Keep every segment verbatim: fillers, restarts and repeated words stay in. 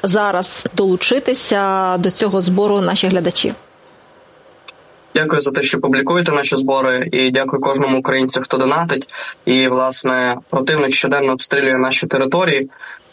зараз долучитися до цього збору наші глядачі? Дякую за те, що публікуєте наші збори, і дякую кожному українцю, хто донатить. І, власне, противник щоденно обстрілює наші території,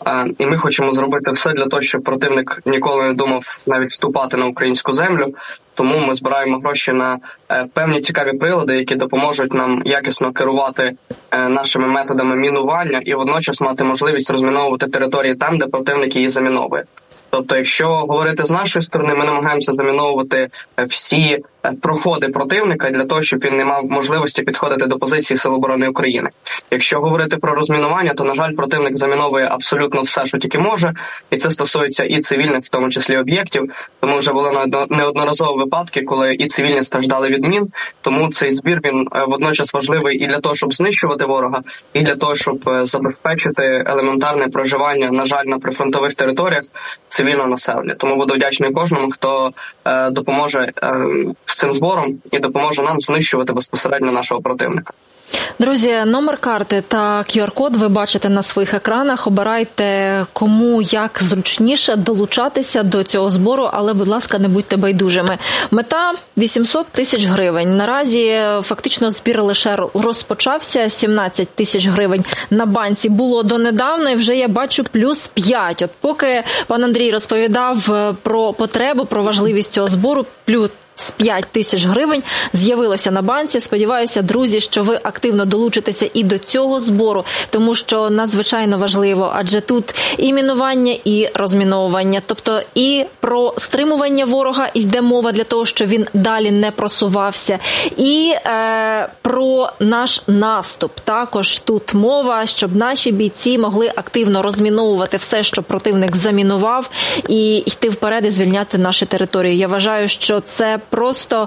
і ми хочемо зробити все для того, щоб противник ніколи не думав навіть вступати на українську землю. Тому ми збираємо гроші на певні цікаві прилади, які допоможуть нам якісно керувати нашими методами мінування і водночас мати можливість розміновувати території там, де противник її заміновує. Тобто, якщо говорити з нашої сторони, ми намагаємося заміновувати всі проходи противника для того, щоб він не мав можливості підходити до позиції Сил оборони України. Якщо говорити про розмінування, то, на жаль, противник заміновує абсолютно все, що тільки може, і це стосується і цивільних, в тому числі об'єктів. Тому вже були неодноразові випадки, коли і цивільні страждали від мін. Тому цей збір, він водночас важливий і для того, щоб знищувати ворога, і для того, щоб забезпечити елементарне проживання, на жаль, на прифронтових територіях цивільного населення. Тому буду вдячний кожному, хто е, допоможе е, з цим збором і допоможе нам знищувати безпосередньо нашого противника. Друзі, номер карти та кю ар-код ви бачите на своїх екранах. Обирайте, кому як зручніше долучатися до цього збору, але, будь ласка, не будьте байдужими. Мета – вісімсот тисяч гривень. Наразі фактично збір лише розпочався. сімнадцять тисяч гривень на банці було донедавна, і вже я бачу плюс п'ять. От поки пан Андрій розповідав про потребу, про важливість цього збору, плюс з п'ять тисяч гривень з'явилося на банці. Сподіваюся, друзі, що ви активно долучитеся і до цього збору, тому що надзвичайно важливо, адже тут і мінування, і розміновування. Тобто і про стримування ворога йде мова для того, щоб він далі не просувався, і е, про наш наступ. Також тут мова, щоб наші бійці могли активно розміновувати все, що противник замінував, і йти вперед і звільняти наші території. Я вважаю, що це просто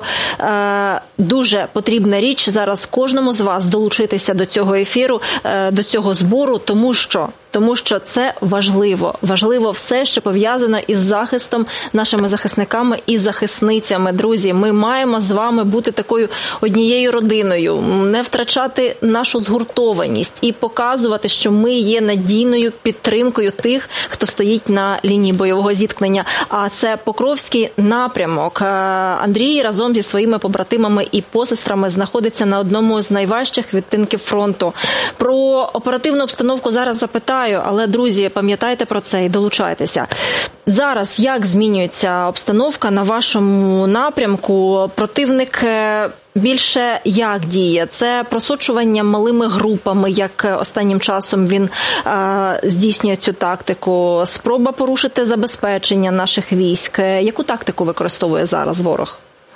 е, дуже потрібна річ зараз кожному з вас долучитися до цього ефіру, е, до цього збору, тому що Тому що це важливо. Важливо все, що пов'язано із захистом, нашими захисниками і захисницями. Друзі, ми маємо з вами бути такою однією родиною, не втрачати нашу згуртованість і показувати, що ми є надійною підтримкою тих, хто стоїть на лінії бойового зіткнення. А це Покровський напрямок. Андрій разом зі своїми побратимами і посестрами знаходиться на одному з найважчих відтинків фронту. Про оперативну обстановку зараз запитаю, але, друзі, пам'ятайте про це і долучайтеся. Зараз як змінюється обстановка на вашому напрямку? Противник більше як діє? Це просочування малими групами, як останнім часом він е, здійснює цю тактику? Спроба порушити забезпечення наших військ? Яку тактику використовує зараз ворог?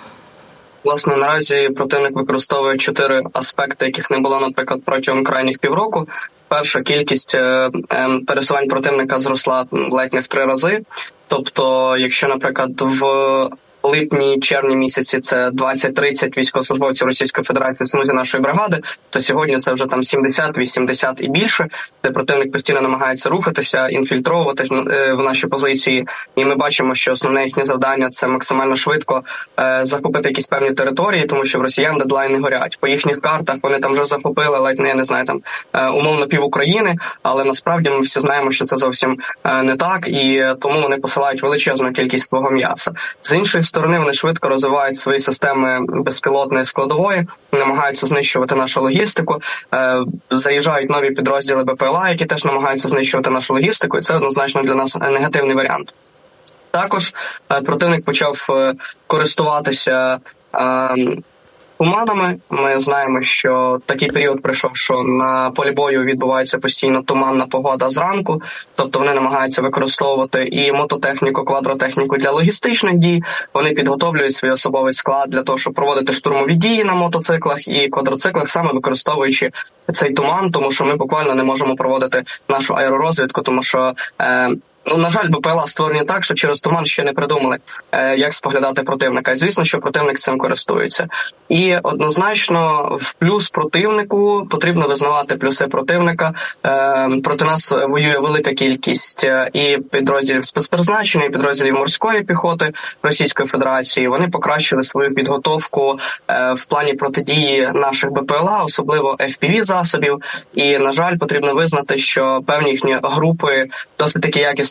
Власне, наразі противник використовує чотири аспекти, яких не було, наприклад, протягом крайніх півроку. Перша, кількість е, е, пересувань противника зросла ледь не в три рази. Тобто, якщо, наприклад, в липні, червні місяці це двадцять-тридцять військовослужбовців Російської Федерації в смузі нашої бригади, то сьогодні це вже там сімдесят-вісімдесят і більше, де противник постійно намагається рухатися, інфільтровувати в наші позиції. І ми бачимо, що основне їхнє завдання – це максимально швидко е, захопити якісь певні території, тому що в росіян дедлайни горять. По їхніх картах вони там вже захопили, ледь не, я не знаю, там е, умовно пів України, але насправді ми всі знаємо, що це зовсім е, не так, і тому вони посилають величезну кількість свого м'яса. З іншої сторони, вони швидко розвивають свої системи безпілотної складової, намагаються знищувати нашу логістику, е, заїжджають нові підрозділи Б П Л А, які теж намагаються знищувати нашу логістику, і це однозначно для нас негативний варіант. Також е, противник почав е, користуватися е, туманами. Ми знаємо, що такий період прийшов, що на полі бою відбувається постійно туманна погода зранку, тобто вони намагаються використовувати і мототехніку, квадротехніку для логістичних дій, вони підготовлюють свій особовий склад для того, щоб проводити штурмові дії на мотоциклах і квадроциклах, саме використовуючи цей туман, тому що ми буквально не можемо проводити нашу аеророзвідку, тому що е, Ну, на жаль, Б П Л А створені так, що через туман ще не придумали, е, як споглядати противника. І звісно, що противник цим користується. І однозначно в плюс противнику потрібно визнавати плюси противника. Е, проти нас воює велика кількість і підрозділів спецпризначення, і підрозділів морської піхоти Російської Федерації. Вони покращили свою підготовку е, в плані протидії наших Б П Л А, особливо Ф Пі В-засобів. І, на жаль, потрібно визнати, що певні їхні групи досить таки якісно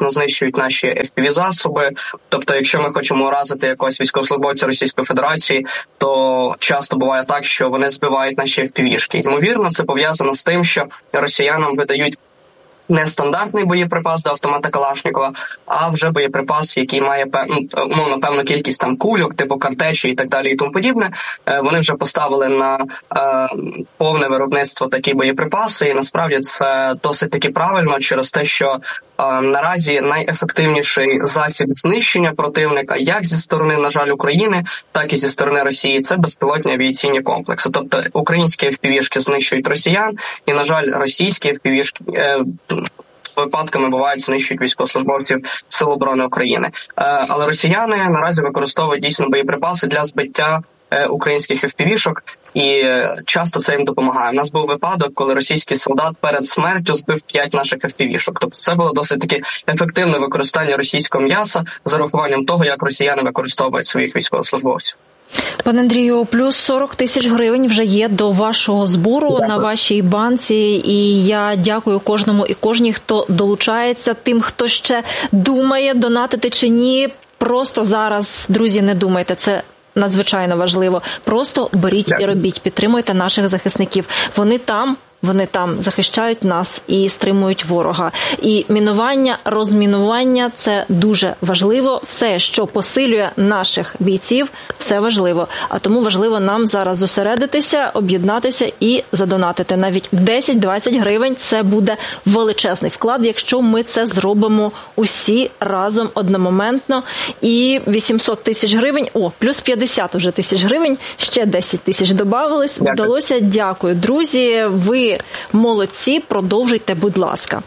вчасно знищують наші еф пі ві-засоби. Тобто, якщо ми хочемо уразити якогось військовослужбовця Російської Федерації, то часто буває так, що вони збивають наші еф пі ві-шки. Ймовірно, це пов'язано з тим, що росіянам видають не стандартний боєприпас до автомата Калашнікова, а вже боєприпас, який має ну, умовно певну кількість там кульок, типу картечі і так далі і тому подібне. Вони вже поставили на е, повне виробництво такі боєприпаси, і насправді це досить таки правильно через те, що е, наразі найефективніший засіб знищення противника, як зі сторони, на жаль, України, так і зі сторони Росії, це безпілотні авіаційні комплекси. Тобто українські еф пі ві-шки знищують росіян, і, на жаль, російські еф пі ві-шки е, випадками бувають знищують військовослужбовців Сил оборони України. Але росіяни наразі використовують дійсно боєприпаси для збиття українських еф пі ві-шок, і часто це їм допомагає. У нас був випадок, коли російський солдат перед смертю збив п'ять наших еф пі ві-шок. Тобто це було досить таки ефективне використання російського м'яса з урахуванням того, як росіяни використовують своїх військовослужбовців. Пане Андрію, плюс сорок тисяч гривень вже є до вашого збору дякую. На вашій банці, і я дякую кожному і кожній, хто долучається, тим, хто ще думає, донатити чи ні. Просто зараз, друзі, не думайте, це надзвичайно важливо. Просто беріть дякую. І робіть, підтримуйте наших захисників. Вони там, вони там захищають нас і стримують ворога. І мінування, розмінування – це дуже важливо. Все, що посилює наших бійців, все важливо. А тому важливо нам зараз зосередитися, об'єднатися і задонатити. Навіть десять-двадцять гривень – це буде величезний вклад, якщо ми це зробимо усі разом одномоментно. І вісімсот тисяч гривень, о, плюс п'ятдесят уже тисяч гривень, ще десять тисяч додавалось. Вдалося. Дякую, друзі. Ви молодці, продовжуйте, будь ласка.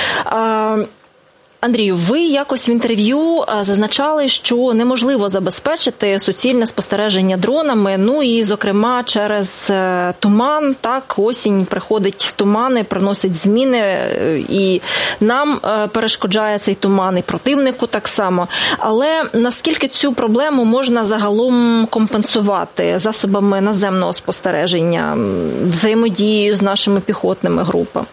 Андрію, ви якось в інтерв'ю зазначали, що неможливо забезпечити суцільне спостереження дронами, ну і, зокрема, через туман, так, осінь приходить тумани, приносить зміни, і нам перешкоджає цей туман, і противнику так само. Але наскільки цю проблему можна загалом компенсувати засобами наземного спостереження, взаємодією з нашими піхотними групами?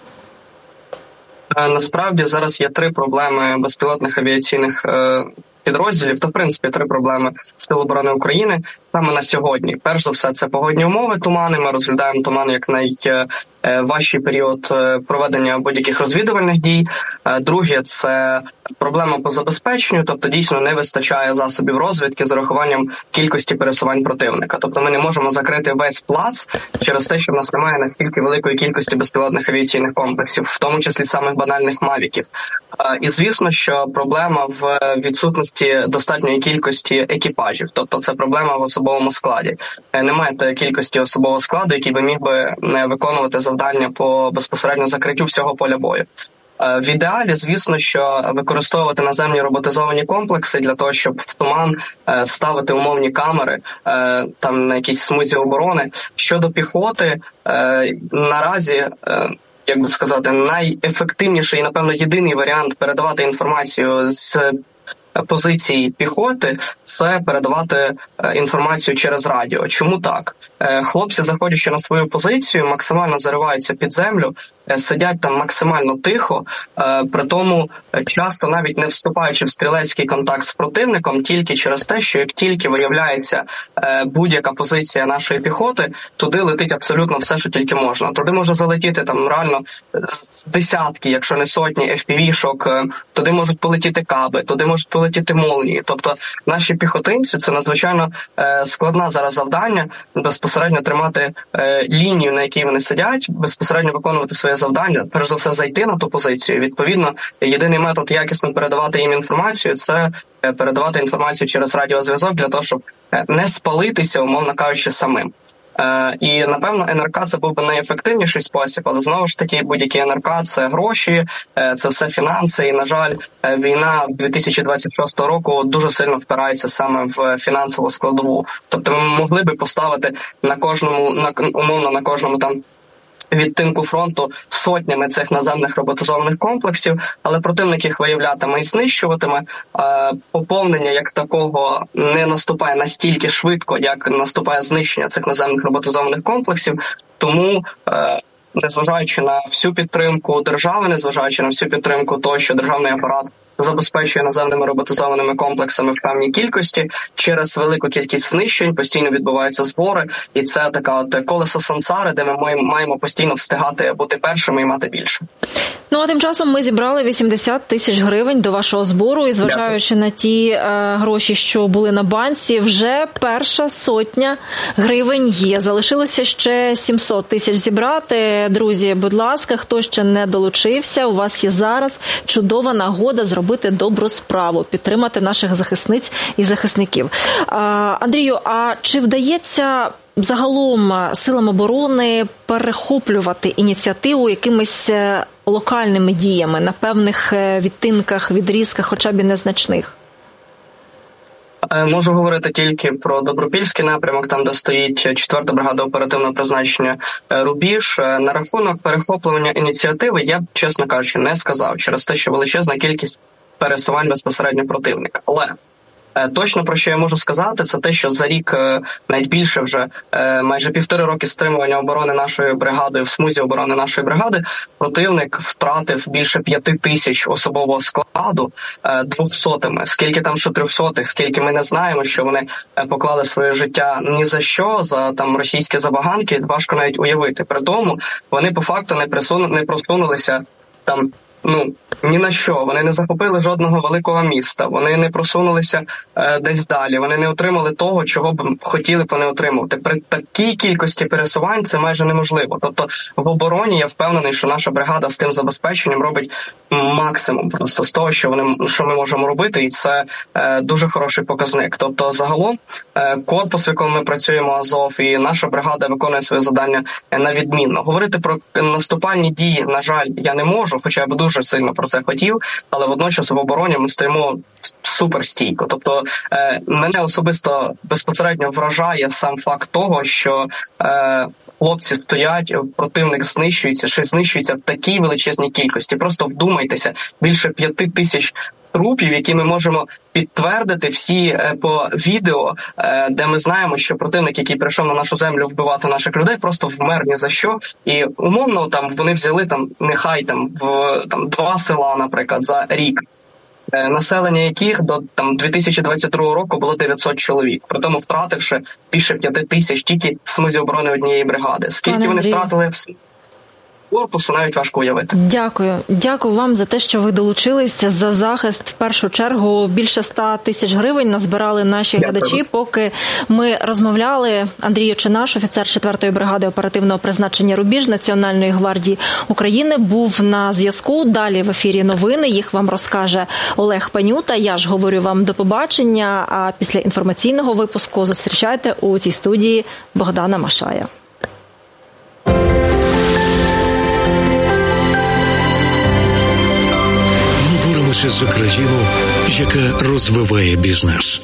Насправді зараз є три проблеми безпілотних авіаційних підрозділів, та в принципі три проблеми Сил оборони України саме на сьогодні. Перш за все, це погодні умови, тумани. Ми розглядаємо туман як найважчий період проведення будь-яких розвідувальних дій. Друге, це проблема по забезпеченню, тобто дійсно не вистачає засобів розвідки з урахуванням кількості пересувань противника. Тобто ми не можемо закрити весь плац через те, що в нас немає настільки великої кількості безпілотних авіаційних комплексів, в тому числі самих банальних мавіків. І звісно, що проблема в відсутності достатньої кількості екіпажів, тобто це проблема в особовому складі. Немає тієї кількості особового складу, який би міг би виконувати завдання по безпосередньо закриттю всього поля бою. В ідеалі, звісно, що використовувати наземні роботизовані комплекси для того, щоб в туман ставити умовні камери там на якійсь смузі оборони. Щодо піхоти, наразі, як би сказати, найефективніший і, напевно, єдиний варіант передавати інформацію з позиції піхоти – це передавати інформацію через радіо. Чому так? Хлопці, заходячи на свою позицію, максимально зариваються під землю, сидять там максимально тихо, при тому часто навіть не вступаючи в стрілецький контакт з противником, тільки через те, що як тільки виявляється будь-яка позиція нашої піхоти, туди летить абсолютно все, що тільки можна. Туди може залетіти там реально десятки, якщо не сотні еф пі ві-шок, туди можуть полетіти каби, туди можуть полетіти молнії. Тобто наші піхотинці – це надзвичайно складне зараз завдання безпосередньо тримати лінію, на якій вони сидять, безпосередньо виконувати своє завдання, перш за все зайти на ту позицію. Відповідно, єдиний метод якісно передавати їм інформацію – це передавати інформацію через радіозв'язок для того, щоб не спалитися, умовно кажучи, самим. Е, і, напевно, ен ер ка – це був би найефективніший спосіб, але, знову ж таки, будь-який ен ер ка – це гроші, е, це все фінанси, і, на жаль, війна дві тисячі двадцять шостого року дуже сильно впирається саме в фінансову складову. Тобто ми могли би поставити на кожному, на, умовно, на кожному там відтинку фронту сотнями цих наземних роботизованих комплексів, але противник їх виявлятиме і знищуватиме. Поповнення як такого не наступає настільки швидко, як наступає знищення цих наземних роботизованих комплексів. Тому, незважаючи на всю підтримку держави, незважаючи на всю підтримку того, що державний апарат забезпечує наземними роботизованими комплексами в певній кількості. Через велику кількість знищень постійно відбуваються збори, і це така от колесо сансари, де ми маємо постійно встигати бути першими і мати більше. Ну, а тим часом ми зібрали вісімдесят тисяч гривень до вашого збору, і зважаючи Дякую. на ті е, гроші, що були на банці, вже перша сотня гривень є. Залишилося ще сімсот тисяч зібрати. Друзі, будь ласка, хто ще не долучився, у вас є зараз чудова нагода зробити добру справу, підтримати наших захисниць і захисників. А, Андрію, а чи вдається загалом силам оборони перехоплювати ініціативу якимись локальними діями на певних відтинках, відрізках, хоча б і незначних? Можу говорити тільки про Добропільський напрямок, там, де стоїть четверта бригада оперативного призначення «Рубіж». На рахунок перехоплення ініціативи я б, чесно кажучи, не сказав, через те, що величезна кількість пересувань безпосередньо противника. Але точно про що я можу сказати, це те, що за рік, навіть більше вже, майже півтори роки стримування оборони нашої бригади, в смузі оборони нашої бригади, противник втратив більше п'яти тисяч особового складу двохсотими. Скільки там що трьохсотих, скільки ми не знаємо, що вони поклали своє життя ні за що, за там російські забаганки, важко навіть уявити. При тому вони по факту не, присуну, не просунулися там, ну, ні на що. Вони не захопили жодного великого міста, вони не просунулися е, десь далі, вони не отримали того, чого б хотіли б вони отримувати. При такій кількості пересувань це майже неможливо. Тобто в обороні я впевнений, що наша бригада з тим забезпеченням робить максимум просто з того, що вони, що ми можемо робити, і це е, дуже хороший показник. Тобто загалом е, корпус, в якому ми працюємо, Азов, і наша бригада виконує своє завдання на відмінно. Говорити про наступальні дії, на жаль, я не можу, хоча я б дуже сильно про це хотів, але водночас в обороні ми стоїмо суперстійко. Тобто е, мене особисто безпосередньо вражає сам факт того, що е, хлопці стоять, противник знищується, ще знищується в такій величезній кількості. Просто вдумайтеся, більше п'яти тисяч трупів, які ми можемо підтвердити всі е, по відео, е, де ми знаємо, що противник, який прийшов на нашу землю вбивати наших людей, просто вмер ні за що. І умовно там вони взяли там нехай там в там два села, наприклад, за рік. Населення яких до там дві тисячі двадцять другого року було дев'ятсот чоловік, при тому втративши більше п'яти тисяч тільки в смузі оборони однієї бригади. Скільки Пане вони Андрій. втратили в корпусу, навіть важко уявити. Дякую. Дякую вам за те, що ви долучилися за захист. В першу чергу більше ста тисяч гривень назбирали наші Дякую. глядачі. Поки ми розмовляли, Андрій Чинаш, офіцер четвертої бригади оперативного призначення «Рубіж» Національної гвардії України, був на зв'язку. Далі в ефірі новини. Їх вам розкаже Олег Панюта. Я ж говорю вам до побачення, а після інформаційного випуску зустрічайте у цій студії Богдана Машая. За країну, яка розвиває бізнес.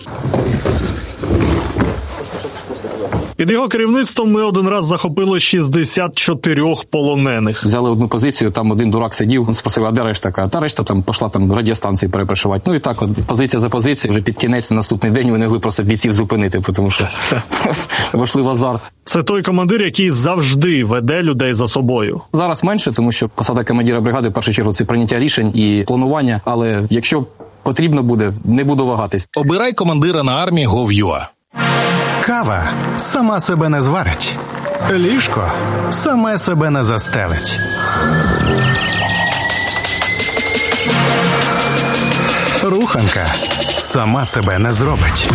Під його керівництвом ми один раз захопили шістдесят чотири полонених. Взяли одну позицію, там один дурак сидів, він спросив, а де решта? Та решта там пішла там радіостанції перепрошувати. Ну і так, от, позиція за позицією, вже під кінець на наступний день вони могли просто бійців зупинити, тому що вийшли в азарт. Це той командир, який завжди веде людей за собою. Зараз менше, тому що посада командира бригади, в першу чергу, це прийняття рішень і планування, але якщо потрібно буде, не буду вагатись. Обирай командира на армії точка гов точка ю а. Кава сама себе не зварить. Ліжко саме себе не застелить. Руханка сама себе не зробить.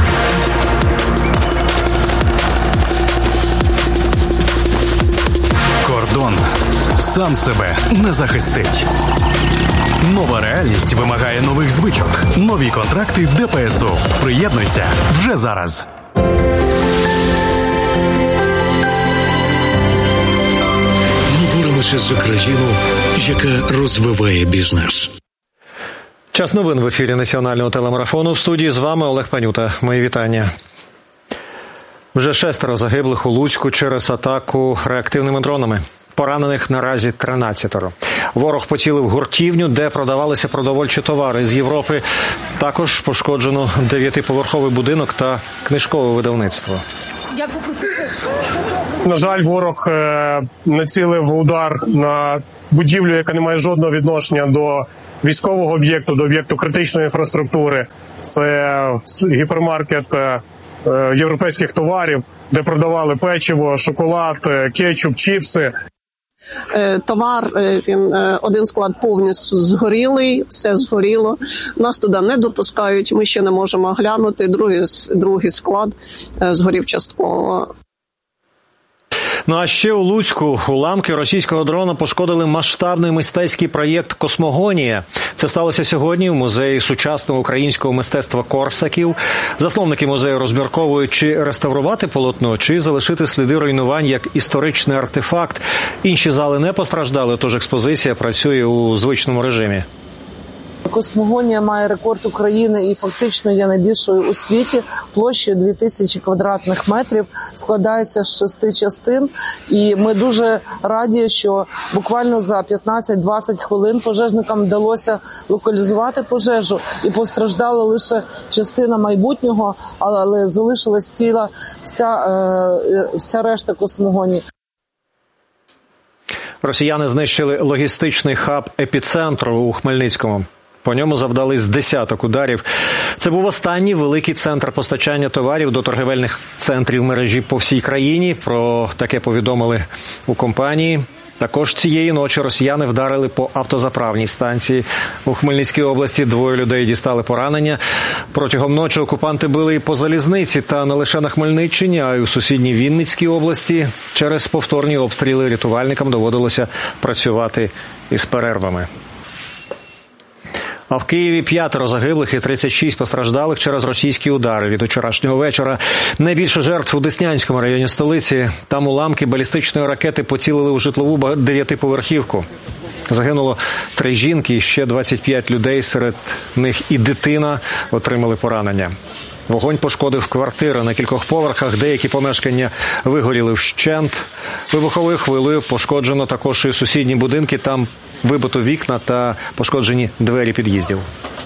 Кордон сам себе не захистить. Нова реальність вимагає нових звичок. Нові контракти в де пе ес у. Приєднуйся вже зараз. Ми боремося за країну, яка розвиває бізнес. Час новин в ефірі національного телемарафону. В студії з вами Олег Панюта. Мої вітання. Вже шестеро загиблих у Луцьку через атаку реактивними дронами. Поранених наразі тринадцятеро. Ворог поцілив гуртівню, де продавалися продовольчі товари з Європи. Також пошкоджено дев'ятиповерховий будинок та книжкове видавництво. На жаль, ворог націлив удар на будівлю, яка не має жодного відношення до військового об'єкту до об'єкту критичної інфраструктури. Це гіпермаркет європейських товарів, де продавали печиво, шоколад, кетчуп, чіпси. Товар, він, один склад повністю згорілий, все згоріло. Нас туди не допускають, ми ще не можемо глянути. Другий, другий склад згорів частково. Ну а ще у Луцьку уламки російського дрона пошкодили масштабний мистецький проєкт «Космогонія». Це сталося сьогодні в музеї сучасного українського мистецтва Корсаків. Засновники музею розмірковують, чи реставрувати полотно, чи залишити сліди руйнувань як історичний артефакт. Інші зали не постраждали, тож експозиція працює у звичному режимі. Космогонія має рекорд України і фактично є найбільшою у світі. Площею дві тисячі квадратних метрів, складається з шести частин. І ми дуже раді, що буквально за п'ятнадцять-двадцять хвилин пожежникам вдалося локалізувати пожежу. І постраждала лише частина майбутнього, але залишилась ціла вся, вся решта космогонії. Росіяни знищили логістичний хаб «Епіцентру» у Хмельницькому. По ньому завдали з десяток ударів. Це був останній великий центр постачання товарів до торгівельних центрів мережі по всій країні. Про таке повідомили у компанії. Також цієї ночі росіяни вдарили по автозаправній станції. У Хмельницькій області двоє людей дістали поранення. Протягом ночі окупанти били і по залізниці, та не лише на Хмельниччині, а й у сусідній Вінницькій області. Через повторні обстріли рятувальникам доводилося працювати із перервами. А в Києві п'ятеро загиблих і тридцять шість постраждалих через російські удари від вчорашнього вечора. Найбільше жертв у Деснянському районі столиці. Там уламки балістичної ракети поцілили у житлову дев'ятиповерхівку. Загинуло три жінки і ще двадцять п'ять людей, серед них і дитина, отримали поранення. Вогонь пошкодив квартири на кількох поверхах, деякі помешкання вигоріли вщент. Вибуховою хвилею пошкоджено також і сусідні будинки, там вибито вікна та пошкоджені двері під'їздів.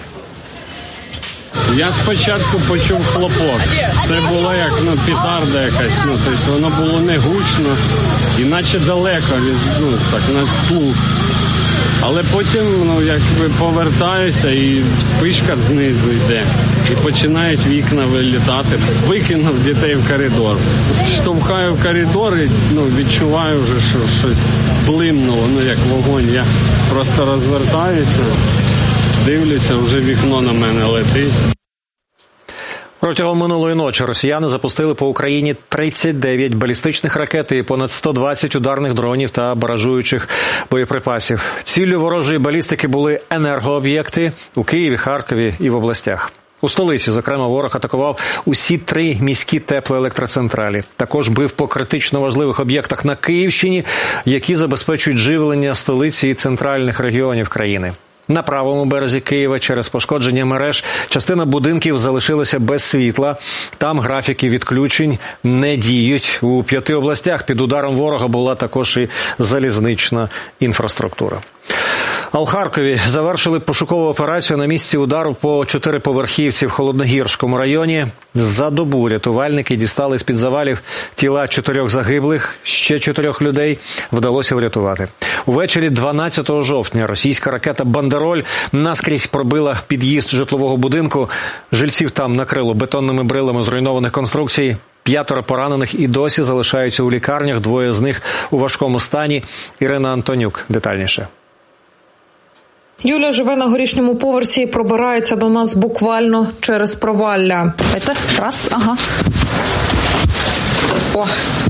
Я спочатку почув хлопок. Це було як ну, петарда якась, ну, тобто воно було не гучно, іначе далеко, ну, так, на слух. Але потім, ну, якби повертаюся і спишка знизу йде. І починають вікна вилітати. Викинув дітей в коридор. Штовхаю в коридор і ну, відчуваю вже, що щось блимнуло, ну як вогонь. Я просто розвертаюся, дивлюся, вже вікно на мене летить. Протягом минулої ночі росіяни запустили по Україні тридцять дев'ять балістичних ракет і понад сто двадцять ударних дронів та баражуючих боєприпасів. Ціллю ворожої балістики були енергооб'єкти у Києві, Харкові і в областях. У столиці, зокрема, ворог атакував усі три міські теплоелектроцентралі. Також бив по критично важливих об'єктах на Київщині, які забезпечують живлення столиці і центральних регіонів країни. На правому березі Києва через пошкодження мереж частина будинків залишилася без світла. Там графіки відключень не діють. У п'яти областях під ударом ворога була також і залізнична інфраструктура. А у Харкові завершили пошукову операцію на місці удару по чотириповерхівці в Холодногірському районі. За добу рятувальники дістали з-під завалів тіла чотирьох загиблих, ще чотирьох людей вдалося врятувати. Увечері дванадцятого жовтня російська ракета «Бандероль» наскрізь пробила під'їзд житлового будинку. Жильців там накрило бетонними брилами зруйнованих конструкцій. П'ятеро поранених і досі залишаються у лікарнях, двоє з них у важкому стані. Ірина Антонюк детальніше. Юля живе на горішньому поверсі і пробирається до нас буквально через провалля. Це раз, ага. О.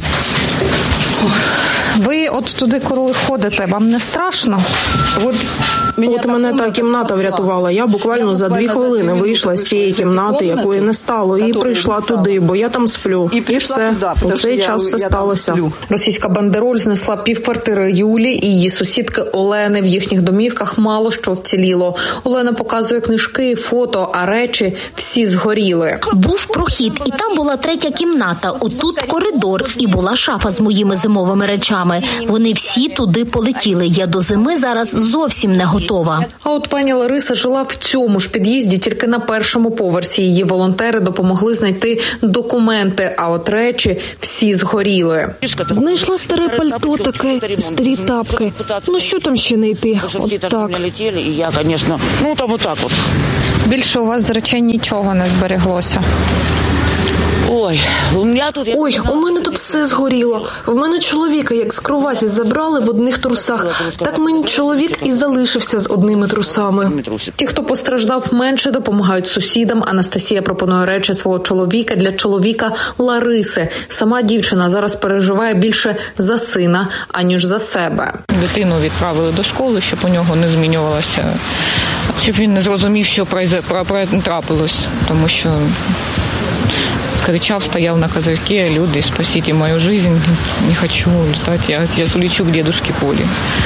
Ви от туди, коли ходите, вам не страшно? От, от мене та кімната врятувала. Я буквально за дві хвилини вийшла з цієї кімнати, якої не стало, і прийшла туди, бо я там сплю. І все. У цей час все сталося. Російська бандероль знесла півквартири Юлі і її сусідки Олени. В їхніх домівках мало що вціліло. Олена показує книжки, фото, а речі всі згоріли. Був прохід, і там була третя кімната. Отут коридор, і була шафа з моїми зимовими речами. Вони всі туди полетіли. Я до зими зараз зовсім не готова. готова. А от пані Лариса жила в цьому ж під'їзді, тільки на першому поверсі. Її волонтери допомогли знайти документи, а от речі всі згоріли. Знайшла старе пальто таке, старі тапки. Ну що там ще знайти? От так. Ну там отак от. Більше у вас з речей нічого не збереглося. Ой, у мене тут... Ой, у мене тут все згоріло. В мене чоловіка як з кроваті забрали в одних трусах. Так мені чоловік і залишився з одними трусами. Ті, хто постраждав менше, допомагають сусідам. Анастасія пропонує речі свого чоловіка для чоловіка Лариси. Сама дівчина зараз переживає більше за сина, аніж за себе. Дитину відправили до школи, щоб у нього не змінювалося, щоб він не зрозумів, що трапилось, тому що кричав, стоял на козырьке: люди, спасите мою жизнь, не хочу летать, я, я улечу к дедушке Поле.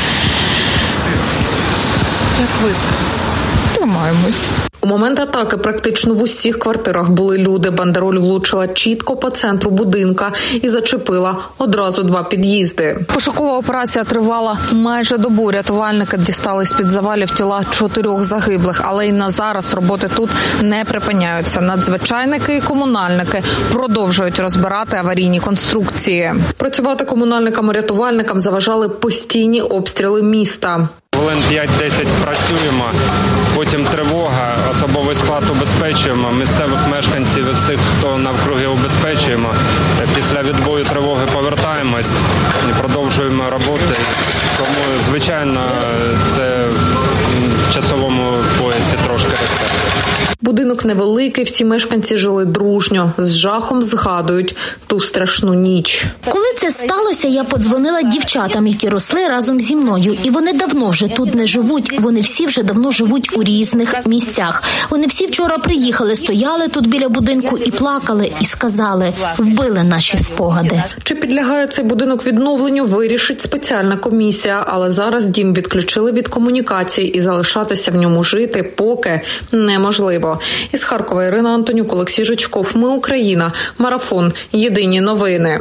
Як ви зараз? Тримаємось. У момент атаки практично в усіх квартирах були люди. Бандероль влучила чітко по центру будинка і зачепила одразу два під'їзди. Пошукова операція тривала майже добу. Рятувальники дістали з-під завалів тіла чотирьох загиблих, але й на зараз роботи тут не припиняються. Надзвичайники і комунальники продовжують розбирати аварійні конструкції. Працювати комунальникам-рятувальникам заважали постійні обстріли міста. Хвилин п'ять-десять працюємо, потім тривога, особовий склад убезпечуємо, місцевих мешканців і всіх, хто навкруги убезпечуємо. Після відбою тривоги повертаємось і продовжуємо роботи. Тому, звичайно, це в часовому поясі трошки росте. Будинок невеликий, всі мешканці жили дружньо. З жахом згадують ту страшну ніч. Коли це сталося, я подзвонила дівчатам, які росли разом зі мною. І вони давно вже тут не живуть. Вони всі вже давно живуть у різних місцях. Вони всі вчора приїхали, стояли тут біля будинку і плакали, і сказали: вбили наші спогади. Чи підлягає цей будинок відновленню, вирішить спеціальна комісія. Але зараз дім відключили від комунікацій і залишатися в ньому жити поки неможливо. Із Харкова Ірина Антонюк, Олексій Жичков. Ми Україна. Марафон. Єдині новини.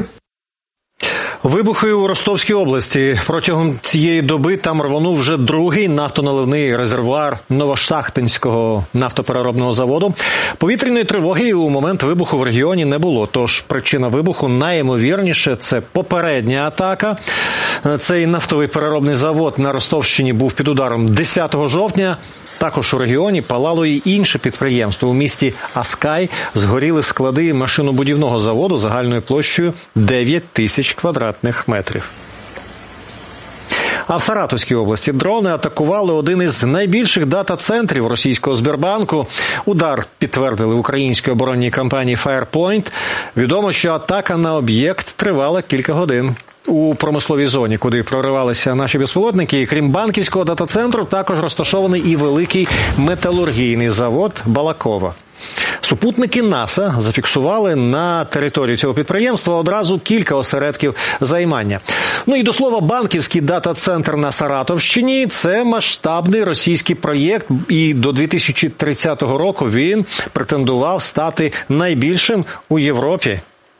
Вибухи у Ростовській області. Протягом цієї доби там рвонув вже другий нафтоналивний резервуар Новошахтинського нафтопереробного заводу. Повітряної тривоги у момент вибуху в регіоні не було, тож причина вибуху найімовірніше – це попередня атака. Цей нафтовий переробний завод на Ростовщині був під ударом десятого жовтня. Також у регіоні палало і інше підприємство. У місті Аскай згоріли склади машинобудівного заводу загальною площею дев'ять тисяч квадратних метрів. А в Саратовській області дрони атакували один із найбільших дата-центрів російського Сбербанку. Удар підтвердили українській оборонній компанії Firepoint. Відомо, що атака на об'єкт тривала кілька годин. У промисловій зоні, куди проривалися наші безпілотники, крім банківського дата-центру, також розташований і великий металургійний завод «Балакова». Супутники НАСА зафіксували на території цього підприємства одразу кілька осередків займання. Ну і до слова, банківський дата-центр на Саратовщині – це масштабний російський проєкт, і до дві тисячі тридцятого року він претендував стати найбільшим у Європі.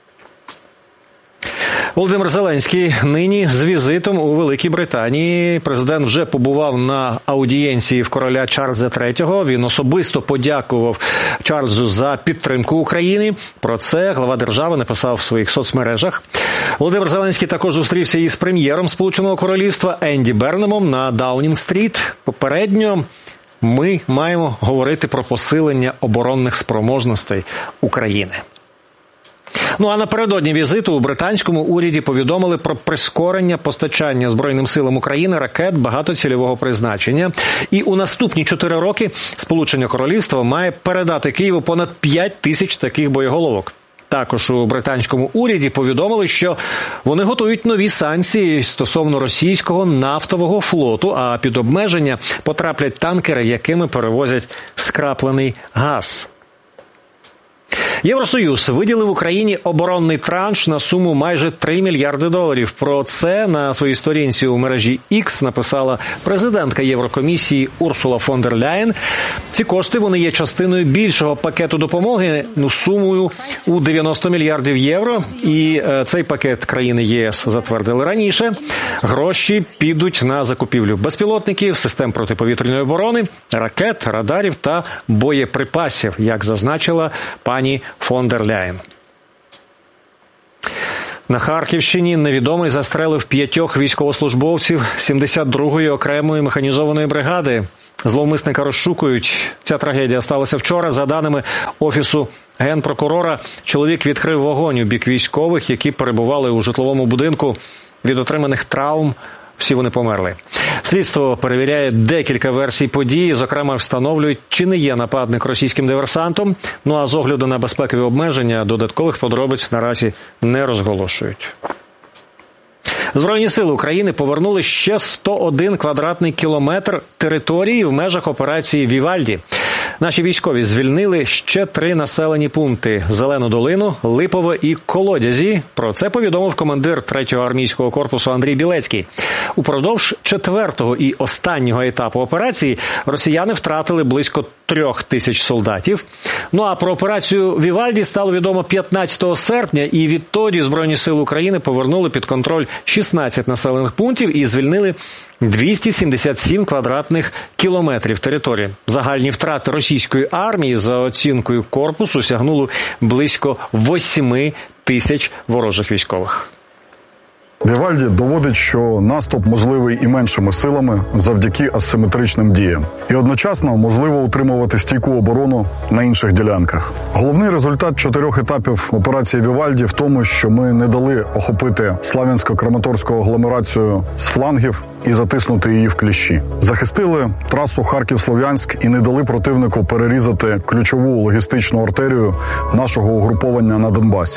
Володимир Зеленський нині з візитом у Великій Британії. Президент вже побував на аудієнції в короля Чарльза третього. Він особисто подякував Чарльзу за підтримку України. Про це глава держави написав в своїх соцмережах. Володимир Зеленський також зустрівся із прем'єром Сполученого Королівства Енді Бернемом на Даунінг-стріт. Попередньо ми маємо говорити про посилення оборонних спроможностей України. Ну а напередодні візиту у британському уряді повідомили про прискорення постачання Збройним силам України ракет багатоцільового призначення. І у наступні чотири роки Сполучене Королівство має передати Києву понад п'ять тисяч таких боєголовок. Також у британському уряді повідомили, що вони готують нові санкції стосовно російського нафтового флоту, а під обмеження потраплять танкери, якими перевозять скраплений газ. Євросоюз виділив Україні оборонний транш на суму майже три мільярди доларів. Про це на своїй сторінці у мережі X написала президентка Єврокомісії Урсула фон дер Ляєн. Ці кошти, вони є частиною більшого пакету допомоги, ну, сумою у дев'яносто мільярдів євро. І е, цей пакет країни ЄС затвердили раніше. Гроші підуть на закупівлю безпілотників, систем протиповітряної оборони, ракет, радарів та боєприпасів, як зазначила пані фон дер Ляєн. На Харківщині невідомий застрелив п'ятьох військовослужбовців сімдесят другої окремої механізованої бригади. Зловмисника розшукують. Ця трагедія сталася вчора. За даними Офісу Генпрокурора, чоловік відкрив вогонь у бік військових, які перебували у житловому будинку. Від отриманих травм всі вони померли. Слідство перевіряє декілька версій події, зокрема встановлюють, чи не є нападник російським диверсантом. Ну а з огляду на безпекові обмеження додаткових подробиць наразі не розголошують. Збройні сили України повернули ще сто один квадратний кілометр території в межах операції «Вівальді». Наші військові звільнили ще три населені пункти – Зелену долину, Липове і Колодязі. Про це повідомив командир третього армійського корпусу Андрій Білецький. Упродовж четвертого і останнього етапу операції росіяни втратили близько трьох тисяч солдатів. Ну а про операцію «Вівальді» стало відомо п'ятнадцятого серпня, і відтоді Збройні сили України повернули під контроль шістнадцять населених пунктів і звільнили двісті сімдесят сім квадратних кілометрів території. Загальні втрати російської армії за оцінкою корпусу сягнули близько восьми тисяч ворожих військових. Вівальді доводить, що наступ можливий і меншими силами завдяки асиметричним діям. І одночасно можливо утримувати стійку оборону на інших ділянках. Головний результат чотирьох етапів операції Вівальді в тому, що ми не дали охопити Слав'янсько-Краматорську агломерацію з флангів і затиснути її в кліщі. Захистили трасу Харків-Слов'янськ і не дали противнику перерізати ключову логістичну артерію нашого угруповання на Донбасі.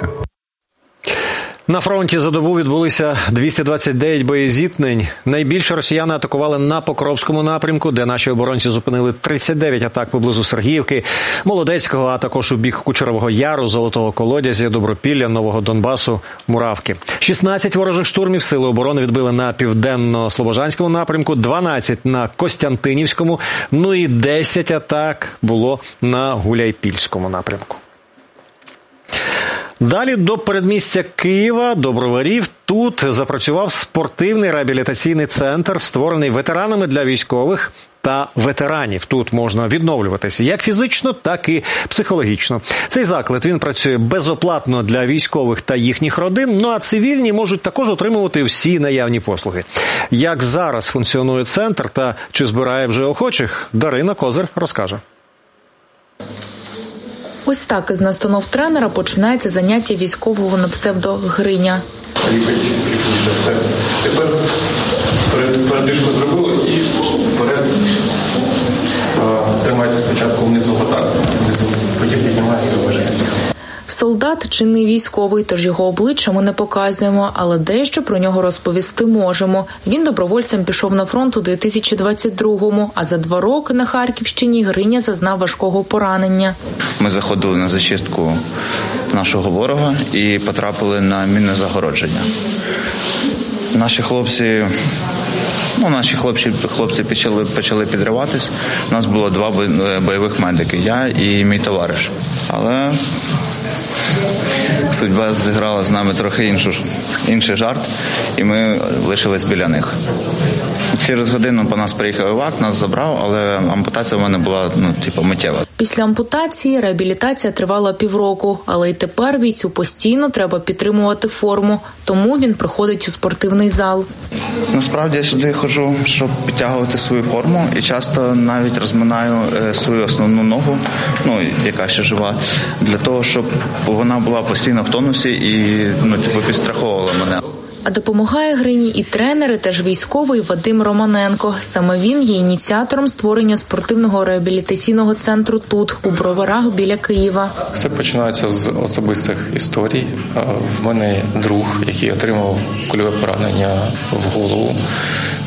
На фронті за добу відбулися двісті двадцять дев'ять боєзіткнень. Найбільше росіяни атакували на Покровському напрямку, де наші оборонці зупинили тридцять дев'ять атак поблизу Сергіївки, Молодецького, а також у бік Кучерового Яру, Золотого Колодязя, Добропілля, Нового Донбасу, Муравки. шістнадцять ворожих штурмів сили оборони відбили на Південно-Слобожанському напрямку, дванадцять на Костянтинівському, ну і десять атак було на Гуляйпільському напрямку. Далі до передмістя Києва, до Броварів. Тут запрацював спортивний реабілітаційний центр, створений ветеранами для військових та ветеранів. Тут можна відновлюватися як фізично, так і психологічно. Цей заклад, він працює безоплатно для військових та їхніх родин, ну а цивільні можуть також отримувати всі наявні послуги. Як зараз функціонує центр та чи збирає вже охочих, Дарина Козир розкаже. Ось так із настанов тренера починається заняття військового на псевдо Гриня. Тепер передишку зробили і вперед. Тримайте спочатку внизу отак, внизу, потім піднімаєте і вважаєте. Солдат – чинний військовий, тож його обличчя ми не показуємо, але дещо про нього розповісти можемо. Він добровольцем пішов на фронт у дві тисячі двадцять другому, а за два роки на Харківщині Гриня зазнав важкого поранення. Ми заходили на зачистку нашого ворога і потрапили на мінне загородження. Наші хлопці... Ну, наші хлопці, хлопці почали, почали підриватись. У нас було два бойових медики, я і мій товариш. Але судьба зіграла з нами трохи іншу, інший жарт, і ми лишились біля них. Через годину по нас приїхав івак, нас забрав, але ампутація в мене була, ну, типу, миттєва. Після ампутації реабілітація тривала півроку, але й тепер бійцю постійно треба підтримувати форму, тому він приходить у спортивний зал. Насправді я сюди ходжу, щоб підтягувати свою форму, і часто навіть розминаю свою основну ногу, ну, яка ще жива, для того, щоб вона була постійно в тонусі і, ну, типу, підстраховувала мене. А допомагає Грині і тренер, і теж військовий Вадим Романенко. Саме він є ініціатором створення спортивного реабілітаційного центру тут, у Броварах, біля Києва. Все починається з особистих історій. В мене друг, який отримав кульове поранення в голову.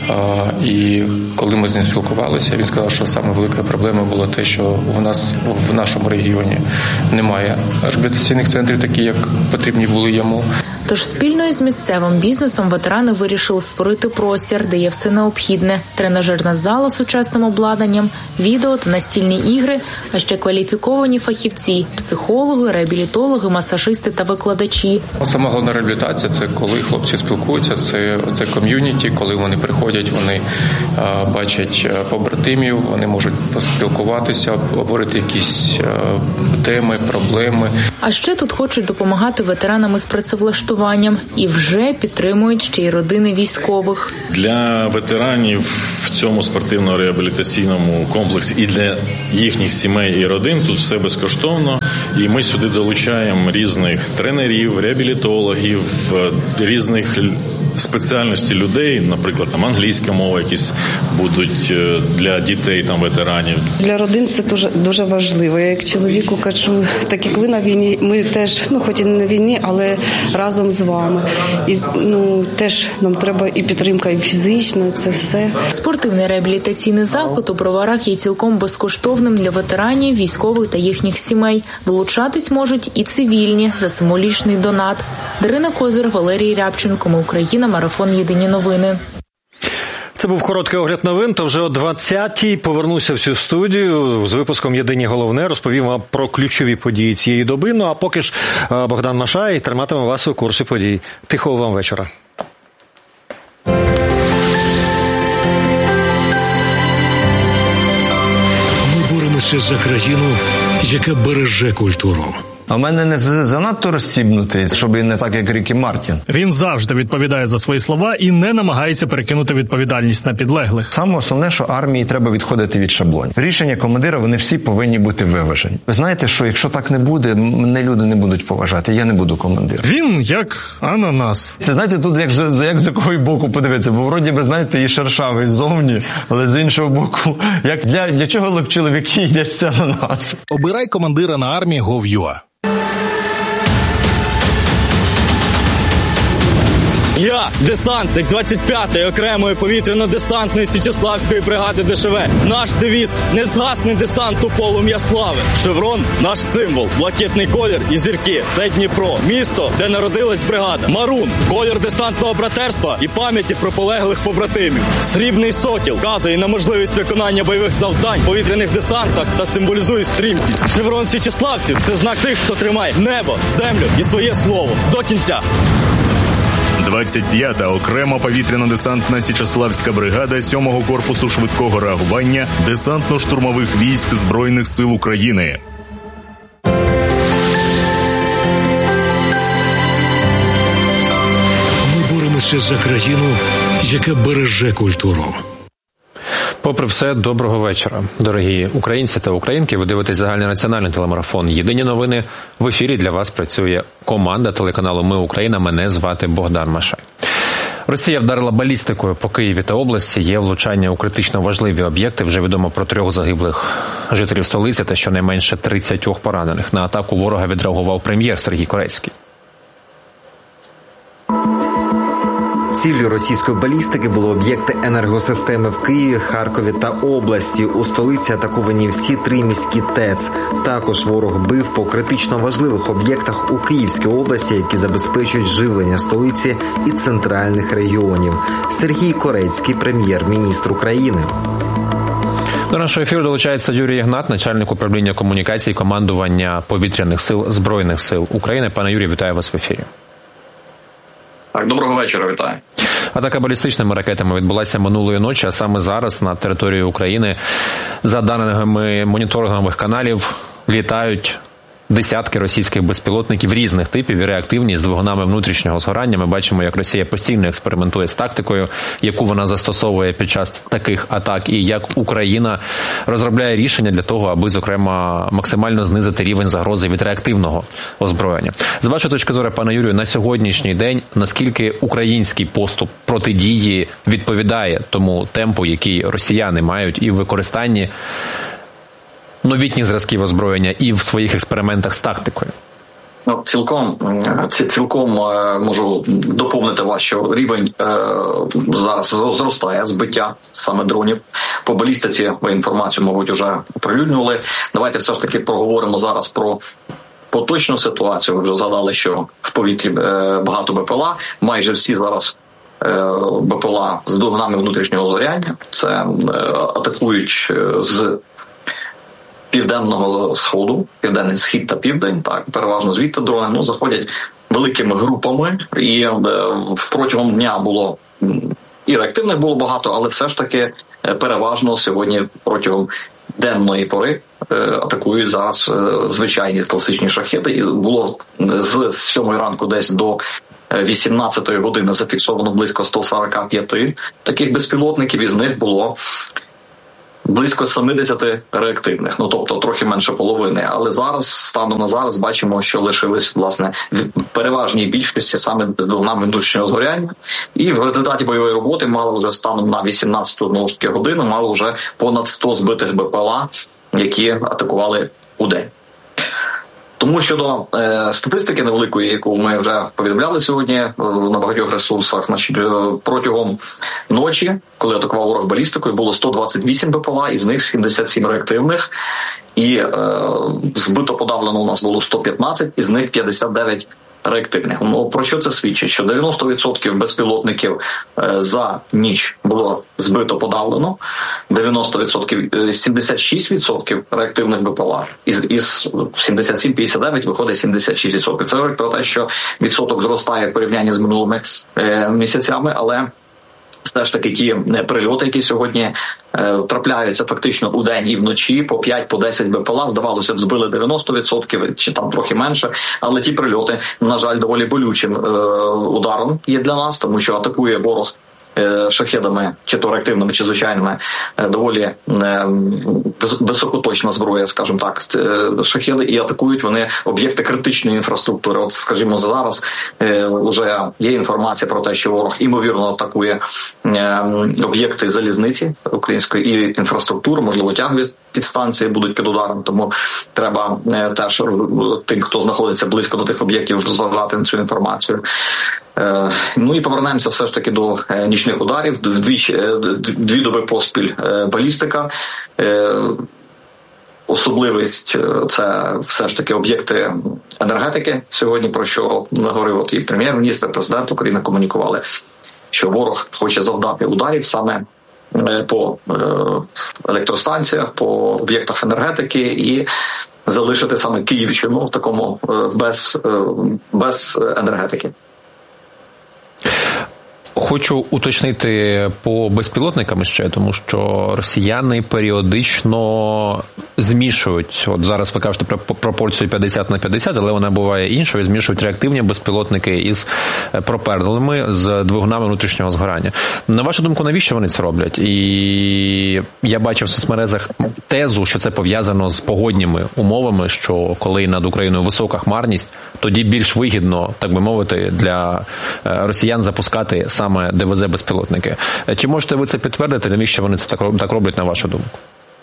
І коли ми з ним спілкувалися, він сказав, що саме велика проблема була те, що в нас в нашому регіоні немає реабілітаційних центрів, такі як потрібні були йому. Тож спільно із місцевим бізнесом ветерани вирішили створити простір, де є все необхідне – тренажерна зала з сучасним обладнанням, відео та настільні ігри, а ще кваліфіковані фахівці – психологи, реабілітологи, масажисти та викладачі. Сама головна реабілітація – це коли хлопці спілкуються, це, це ком'юніті, коли вони приходять, вони а, бачать побратимів, вони можуть поспілкуватися, обговорити якісь а, теми, проблеми. А ще тут хочуть допомагати ветеранам із працевлаштуванням і вже підтримують ще й родини військових. Для ветеранів в цьому спортивно-реабілітаційному комплексі і для їхніх сімей і родин тут все безкоштовно. І ми сюди долучаємо різних тренерів, реабілітологів, різних спеціальності людей, наприклад, там англійська мова, якісь будуть для дітей, там ветеранів. Для родин це дуже дуже важливо. Я як чоловіку кажу, так як ви на війні, ми теж, ну хоч і не на війні, але разом з вами. І ну теж нам треба і підтримка, і фізична, це все. Спортивний реабілітаційний заклад у Броварах є цілком безкоштовним для ветеранів, військових та їхніх сімей. Долучатись можуть і цивільні за символічний донат. Дарина Козир, Валерій Рябченко, Ми Україна, марафон «Єдині новини». Це був короткий огляд новин, то вже о двадцятій повернуся в цю студію з випуском «Єдині головне», розповім вам про ключові події цієї доби. Ну а поки ж Богдан Машай триматиме вас у курсі подій. Тихого вам вечора. Ми боремося за країну, яка береже культуру. А в мене не занадто розсібнутий, щоб він не так, як Рікі Мартін. Він завжди відповідає за свої слова і не намагається перекинути відповідальність на підлеглих. Саме основне, що армії треба відходити від шаблонів. Рішення командира, вони всі повинні бути виважені. Ви знаєте, що якщо так не буде, мене люди не будуть поважати, я не буду командиром. Він як ананас. Це, знаєте, тут як, як з якого боку подивитися, бо вроді би, знаєте, і шершавий зовні, але з іншого боку, як для, для чого чоловіки їдяться на нас? Обирай командира на армії точка гов точка ю а. Я, десантник двадцять п'ятої окремої повітряно-десантної Січеславської бригади Де Ше Ве. Наш девіз – не згасне десант у полум'я слави. Шеврон – наш символ, блакитний колір і зірки. Це Дніпро, місто, де народилась бригада. Марун – колір десантного братерства і пам'яті про полеглих побратимів. Срібний сокіл вказує на можливість виконання бойових завдань в повітряних десантах та символізує стрімкість. Шеврон січеславців – це знак тих, хто тримає небо, землю і своє слово. До кінця. двадцять п'ята окрема повітряно-десантна Січеславська бригада сьомого корпусу швидкого реагування десантно-штурмових військ Збройних сил України. Ми боремося за країну, яка береже культуру. Попри все, доброго вечора, дорогі українці та українки. Ви дивитесь загальнонаціональний телемарафон «Єдині новини». В ефірі для вас працює команда телеканалу «Ми Україна». Мене звати Богдан Машай. Росія вдарила балістикою по Києві та області. Є влучання у критично важливі об'єкти. Вже відомо про трьох загиблих жителів столиці та щонайменше тридцять поранених. На атаку ворога відреагував прем'єр Сергій Корецький. Ціллю російської балістики були об'єкти енергосистеми в Києві, Харкові та області. У столиці атаковані всі три міські ТЕЦ. Також ворог бив по критично важливих об'єктах у Київській області, які забезпечують живлення столиці і центральних регіонів. Сергій Корецький, прем'єр-міністр України. До нашого ефіру долучається Юрій Ігнат, начальник управління комунікацій командування повітряних сил Збройних сил України. Пане Юрію, вітаю вас в ефірі. Так, доброго вечора, вітаю. Атака балістичними ракетами відбулася минулої ночі, а саме зараз на території України, за даними моніторингових каналів, літають десятки російських безпілотників різних типів і реактивні з двигунами внутрішнього згорання. Ми бачимо, як Росія постійно експериментує з тактикою, яку вона застосовує під час таких атак, і як Україна розробляє рішення для того, аби, зокрема, максимально знизити рівень загрози від реактивного озброєння. З вашої точки зору, пане Юрію, на сьогоднішній день, наскільки український поступ протидії відповідає тому темпу, який росіяни мають і в використанні новітніх зразків озброєння, і в своїх експериментах з тактикою? Ну, цілком, цілком можу доповнити вас, що рівень е, зараз зростає збиття саме дронів. По балістиці ви інформацію, мабуть, вже оприлюднювали. Давайте все ж таки проговоримо зараз про поточну ситуацію. Ви вже згадали, що в повітрі е, багато БПЛА. Майже всі зараз е, БПЛА з двигунами внутрішнього згоряння. Це е, атакують з південного сходу, південний схід та південь, так, переважно звідти дрони, ну, заходять великими групами, і е, протягом дня було і реактивних було багато, але все ж таки е, переважно сьогодні протягом денної пори е, атакують зараз е, звичайні класичні шахеди, і було з сьомої ранку десь до вісімнадцятої години зафіксовано близько сто сорок п'ять таких безпілотників, із них було близько сімдесят реактивних, ну тобто трохи менше половини. Але зараз, станом на зараз, бачимо, що лишились, власне, в переважній більшості саме з двигунами внутрішнього згоряння. І в результаті бойової роботи мало вже станом на вісімнадцяту годину, мало вже понад сто збитих БПЛА, які атакували удень. Тому щодо е, статистики невеликої, яку ми вже повідомляли сьогодні е, на багатьох ресурсах, значить, е, протягом ночі, коли атакував ворог балістикою, було сто двадцять вісім БПЛА, із них сімдесят сім реактивних, і е, збито подавлено у нас було сто п'ятнадцять, із них п'ятдесят дев'ять реактивних. Ну, про що це свідчить? Що дев'яносто відсотків безпілотників е, за ніч було збито подавлено, дев'яносто відсотків, сімдесят шість відсотків реактивних БПЛА, із, із сімдесят сім п'ятдесят дев'ять виходить сімдесят шість відсотків. Це говорить про те, що відсоток зростає в порівнянні з минулими е, місяцями, але все ж таки ті прильоти, які сьогодні е, трапляються фактично у день і вночі, по п'ять, по десять БПЛА, здавалося б, збили дев'яносто відсотків, чи там трохи менше, але ті прильоти, на жаль, доволі болючим е, ударом є для нас, тому що атакує ворог шахедами, чи то реактивними, чи звичайними, доволі високоточна зброя, скажімо так, шахеди, і атакують вони об'єкти критичної інфраструктури. От, скажімо, зараз вже є інформація про те, що ворог ймовірно атакує об'єкти залізниці української і інфраструктури, можливо, тягові підстанції будуть під ударом, тому треба теж тим, хто знаходиться близько до тих об'єктів, розважати на цю інформацію. Ну і повернемося все ж таки до нічних ударів. Дві, дві доби поспіль балістика. Особливість – це все ж таки об'єкти енергетики. Сьогодні, про що говорив от і прем'єр-міністр, президент України комунікували, що ворог хоче завдати ударів саме по електростанціях, по об'єктах енергетики і залишити саме Київщину в такому без, без енергетики. Хочу уточнити по безпілотникам ще, тому що росіяни періодично змішують, от зараз ви кажете про пропорцію п'ятдесят на п'ятдесят, але вона буває іншою, змішують реактивні безпілотники із пропелерами, з двигунами внутрішнього згорання. На вашу думку, навіщо вони це роблять? І я бачив в соцмережах тезу, що це пов'язано з погодніми умовами, що коли над Україною висока хмарність, тоді більш вигідно, так би мовити, для росіян запускати саме ДВЗ безпілотники. Чи можете ви це підтвердити? Навіщо вони це так роблять, на вашу думку?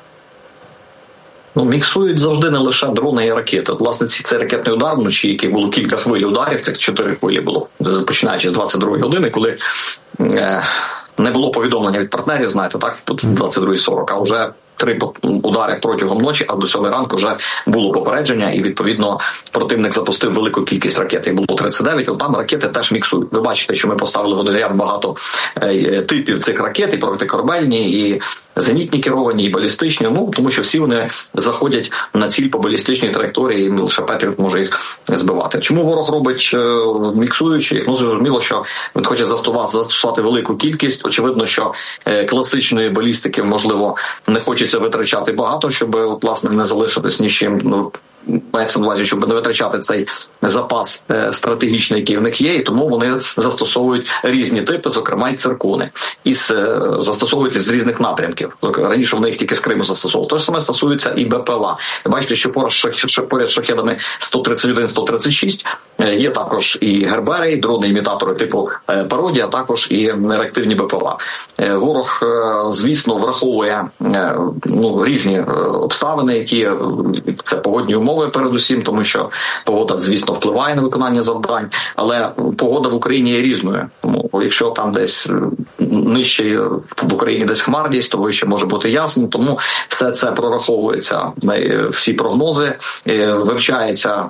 Ну, міксують завжди не лише дрони і ракети. От, власне, цей ракетний удар вночі, який було кілька хвиль ударів, цих чотири хвилі було, починаючи з двадцять другої години, коли е, не було повідомлення від партнерів, знаєте, так, тут двадцять другій сорок, а вже три удари протягом ночі, а до сьомої ранку вже було попередження, і, відповідно, противник запустив велику кількість ракет. Їх було тридцять дев'ять, от там ракети теж міксують. Ви бачите, що ми поставили водоряд багато е, типів цих ракет, і протикорабельні, і зенітні керовані, і балістичні, ну, тому що всі вони заходять на ціль по балістичній траєкторії, і лише Петріот може їх збивати. Чому ворог робить, е, міксуючи їх? Ну, зрозуміло, що він хоче застосувати, застосувати велику кількість. Очевидно, що е, класичної балістики, можливо, не хочеться витрачати багато, щоб, от, власне, не залишитись ні з чим, ну, мається на увазі, щоб не витрачати цей запас е, стратегічний, який в них є, і тому вони застосовують різні типи, зокрема й циркони, і е, застосовують з різних напрямків. Раніше вони їх тільки з Криму застосовували. Те ж саме стосується і БПЛА. Бачите, що поряд з шахедами сто тридцять один - сто тридцять шість Є також і гербери, дрони-імітатори типу пародія, а також і реактивні БПЛА. Ворог, звісно, враховує ну, різні обставини, які це погодні умови передусім, тому що погода, звісно, впливає на виконання завдань, але погода в Україні є різною. Тому якщо там десь нижче в Україні десь хмарність, то вище може бути ясно, тому все це прораховується, всі прогнози, вивчається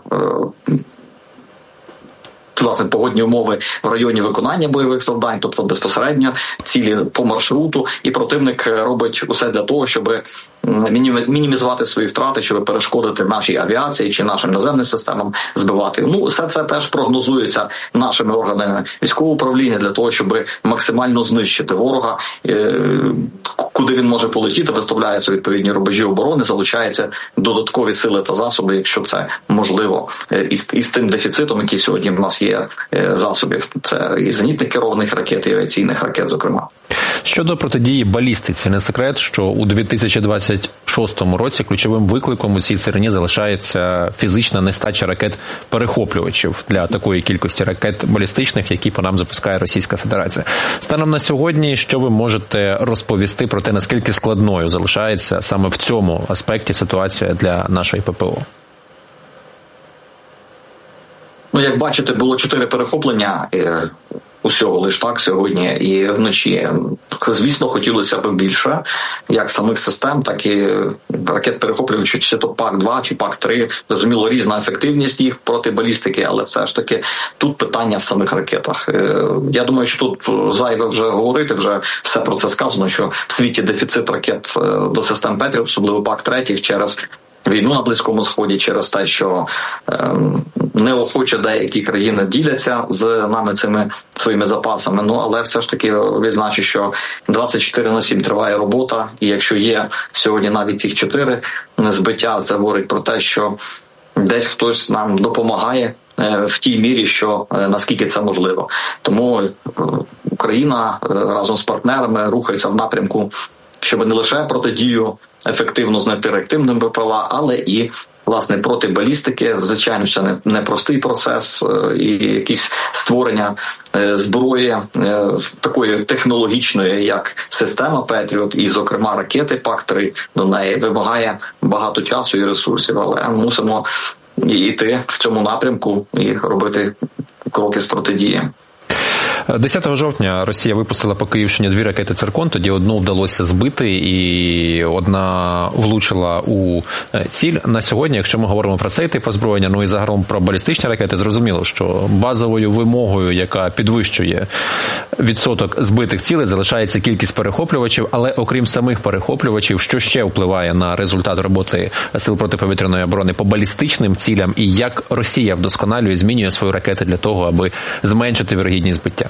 власне погодні умови в районі виконання бойових завдань, тобто безпосередньо цілі по маршруту, і противник робить усе для того, щоб мінімізувати свої втрати, щоб перешкодити нашій авіації чи нашим наземним системам збивати. Ну, все це теж прогнозується нашими органами військового управління для того, щоб максимально знищити ворога, куди він може полетіти, виставляються відповідні рубежі оборони, залучаються додаткові сили та засоби, якщо це можливо, із, із тим дефіцитом, який сьогодні в нас є засобів. Це і зенітних керованих ракет, і авіаційних ракет, зокрема. Щодо протидії балістиці, не секрет, що у дві тисячі двадцять шостому році ключовим викликом у цій царині залишається фізична нестача ракет-перехоплювачів для такої кількості ракет балістичних, які по нам запускає Російська Федерація. Станом на сьогодні, що ви можете розповісти про те, наскільки складною залишається саме в цьому аспекті ситуація для нашої ППО? Ну, як бачите, було чотири перехоплення усього лиш так сьогодні і вночі. Звісно, хотілося б більше, як самих систем, так і ракет-перехоплювачів, чи то пак два, чи пак три. Зрозуміло, різна ефективність їх проти балістики, але все ж таки тут питання в самих ракетах. Я думаю, що тут зайве вже говорити, вже все про це сказано, що в світі дефіцит ракет до систем Петріот, особливо пак третіх, через війну на Близькому Сході, через те, що е, неохоче деякі країни діляться з нами цими своїми запасами. Ну, але все ж таки відзначу, що двадцять чотири на сім триває робота, і якщо є сьогодні навіть їх чотири збиття, це говорить про те, що десь хтось нам допомагає е, в тій мірі, що е, наскільки це можливо. Тому е, Україна е, разом з партнерами рухається в напрямку, щоб не лише протидію ефективно знайти реактивним БПЛА, але і, власне, проти балістики. Звичайно, це не, не простий процес, і якісь створення зброї такої технологічної, як система Петріот, і, зокрема, ракети пак три до неї, вимагає багато часу і ресурсів, але мусимо йти в цьому напрямку і робити кроки з протидії. десятого жовтня Росія випустила по Київщині дві ракети «Циркон», тоді одну вдалося збити і одна влучила у ціль. На сьогодні, якщо ми говоримо про цей тип озброєння, ну і загалом про балістичні ракети, зрозуміло, що базовою вимогою, яка підвищує відсоток збитих цілей, залишається кількість перехоплювачів, але окрім самих перехоплювачів, що ще впливає на результат роботи сил протиповітряної оборони по балістичним цілям, і як Росія вдосконалює і змінює свої ракети для того, аби зменшити вірогідність збиття?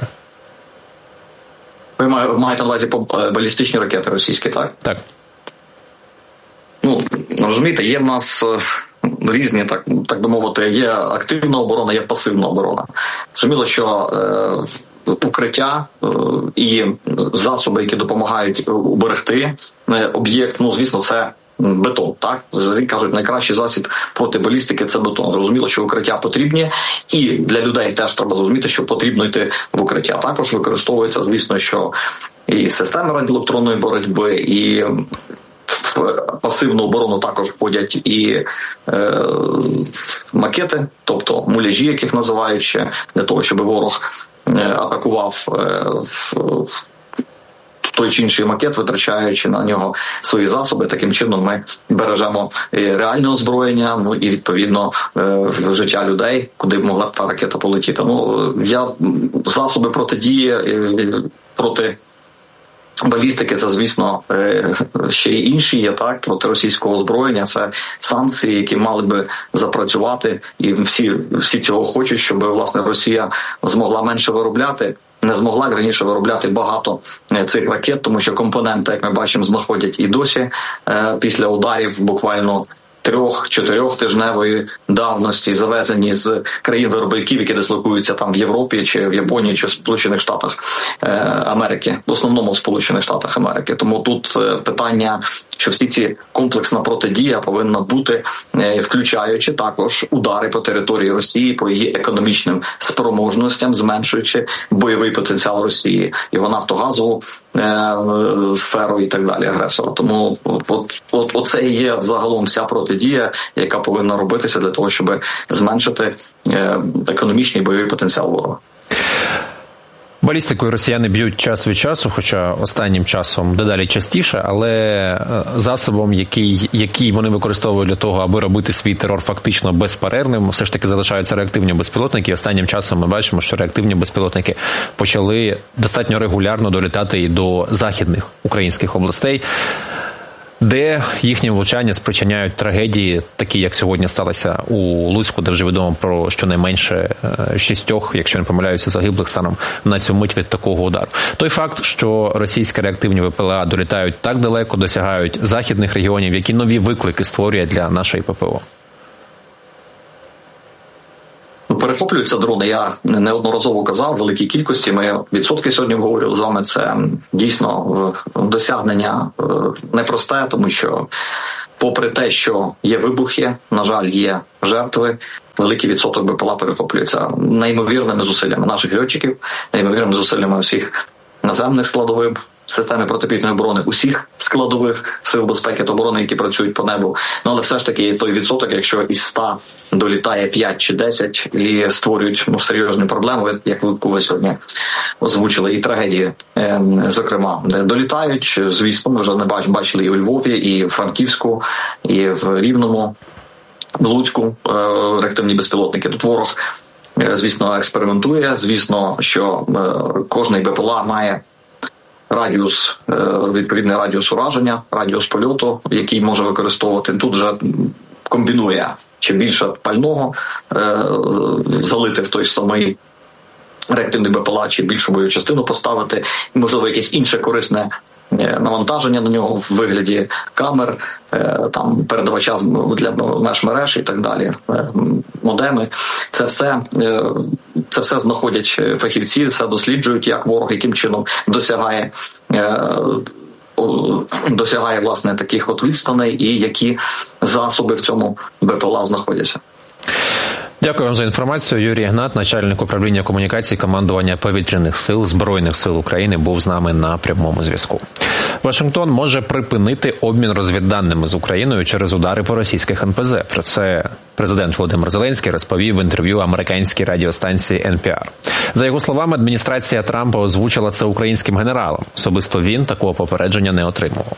Ви маєте на увазі балістичні ракети російські, так? Так. Ну, розумієте, є в нас різні, так, так би мовити, є активна оборона, є пасивна оборона. Зрозуміло, що е, укриття е, і засоби, які допомагають уберегти е, об'єкт, ну, звісно, це бетон, так? Кажуть, найкращий засіб проти балістики – це бетон. Зрозуміло, що укриття потрібні, і для людей теж треба зрозуміти, що потрібно йти в укриття. Також використовується, звісно, що і системи радіоелектронної боротьби, і в пасивну оборону також входять і е, макети, тобто муляжі, яких називають ще, для того, щоб ворог е, атакував е, в той чи інший макет, витрачаючи на нього свої засоби. Таким чином ми бережемо реальне озброєння, ну і відповідно життя людей, куди б могла та ракета полетіти. Ну, я засоби протидії проти балістики, це, звісно, ще й інші є, так, проти російського озброєння. Це санкції, які мали би запрацювати, і всі, всі цього хочуть, щоб, власне, Росія змогла менше виробляти, не змогла раніше виробляти багато цих ракет, тому що компоненти, як ми бачимо, знаходять і досі після ударів буквально трьох-чотирьох-тижневої давності, завезені з країн-виробників, які дислокуються там в Європі, чи в Японії, чи в Сполучених Штатах Америки, в основному в Сполучених Штатах Америки. Тому тут питання, що всі ці комплексна протидія повинна бути, включаючи також удари по території Росії, по її економічним спроможностям, зменшуючи бойовий потенціал Росії, його нафтогазову е, сферу і так далі, агресора. Тому от, от, оце і є загалом вся протидія, яка повинна робитися для того, щоб зменшити е, економічний бойовий потенціал ворога. Балістикою росіяни б'ють час від часу, хоча останнім часом дедалі частіше, але засобом, який, який вони використовують для того, аби робити свій терор фактично безперервним, все ж таки залишаються реактивні безпілотники. Останнім часом ми бачимо, що реактивні безпілотники почали достатньо регулярно долітати і до західних українських областей, де їхні влучання спричиняють трагедії, такі, як сьогодні сталося у Луцьку, де вже відомо про щонайменше шістьох, якщо не помиляюся, загиблих станом на цю мить від такого удару. Той факт, що російські реактивні ВПЛА долітають так далеко, досягають західних регіонів, які нові виклики створює для нашої ППО. Перехоплюються дрони, я неодноразово казав, в великій кількості. Ми відсотки сьогодні обговорювали з вами. Це дійсно досягнення непросте, тому що попри те, що є вибухи, на жаль, є жертви, великий відсоток БПЛА перехоплюється неймовірними зусиллями наших льотчиків, неймовірними зусиллями всіх наземних складових, системи протиповітряної оборони усіх складових сил безпеки та оборони, які працюють по небу. Ну, але все ж таки той відсоток, якщо із ста долітає п'ять чи десять і створюють ну, серйозні проблеми, як ви, ви сьогодні озвучили, і трагедії, е, зокрема, де долітають, звісно, ми вже не бач, бачили і у Львові, і в Франківську, і в Рівному, в Луцьку е, реактивні безпілотники. Тут ворог, е, звісно, експериментує, звісно, що е, кожний БПЛА має радіус, відповідний радіус ураження, радіус польоту, який може використовувати. Тут же комбінує, чи більше пального залити в той самий реактивний БПЛА, чи більшу бойову частину поставити, і, можливо, якесь інше корисне навантаження на нього в вигляді камер, там передавача для меж-мереж і так далі, модеми. Це все, це все знаходять фахівці, все досліджують, як ворог, яким чином досягає досягає власне таких от відстаней і які засоби в цьому БПЛА знаходяться. Дякую вам за інформацію. Юрій Гнат, начальник управління комунікації командування повітряних сил Збройних сил України, був з нами на прямому зв'язку. Вашингтон може припинити обмін розвідданими з Україною через удари по російських ен пе зе. Про це президент Володимир Зеленський розповів в інтерв'ю американській радіостанції ен пі ар. За його словами, адміністрація Трампа озвучила це українським генералам. Особисто він такого попередження не отримував.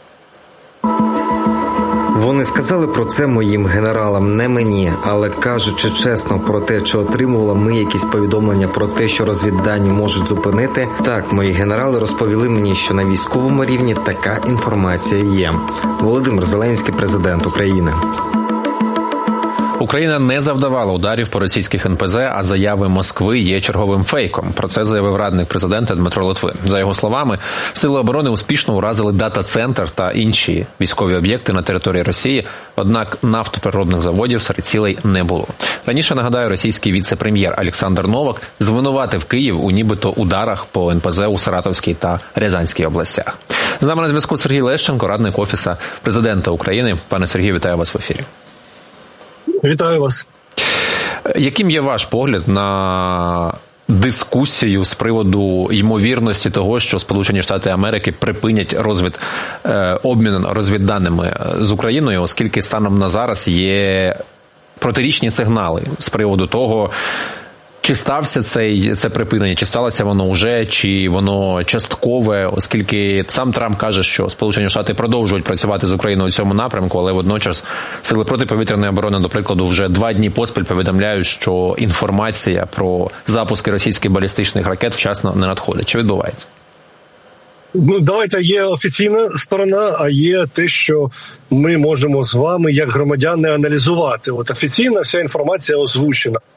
Вони сказали про це моїм генералам, не мені, але кажучи чесно про те, чи отримували ми якісь повідомлення про те, що розвіддані можуть зупинити, так, мої генерали розповіли мені, що на військовому рівні така інформація є. Володимир Зеленський, президент України. Україна не завдавала ударів по російських ен пе зе, а заяви Москви є черговим фейком. Про це заявив радник президента Дмитро Литвин. За його словами, сили оборони успішно уразили дата-центр та інші військові об'єкти на території Росії, однак нафтопереробних заводів серед цілей не було. Раніше, нагадаю, російський віце-прем'єр Олександр Новак звинуватив Київ у нібито ударах по ен пе зе у Саратовській та Рязанській областях. З нами на зв'язку Сергій Лещенко, радник Офісу президента України. Пане Сергію, вітаю вас в ефірі. Вітаю вас. Яким є ваш погляд на дискусію з приводу ймовірності того, що Сполучені Штати Америки припинять розвід, е, обмін розвідданими з Україною, оскільки станом на зараз є протирічні сигнали з приводу того, чи стався цей, це припинення, чи сталося воно вже, чи воно часткове, оскільки сам Трамп каже, що Сполучені Штати продовжують працювати з Україною у цьому напрямку, але водночас сили протиповітряної оборони, до прикладу, вже два дні поспіль повідомляють, що інформація про запуски російських балістичних ракет вчасно не надходить. Чи відбувається? Ну, давайте, є офіційна сторона, а є те, що ми можемо з вами, як громадяни, аналізувати. От офіційна вся інформація озвучена.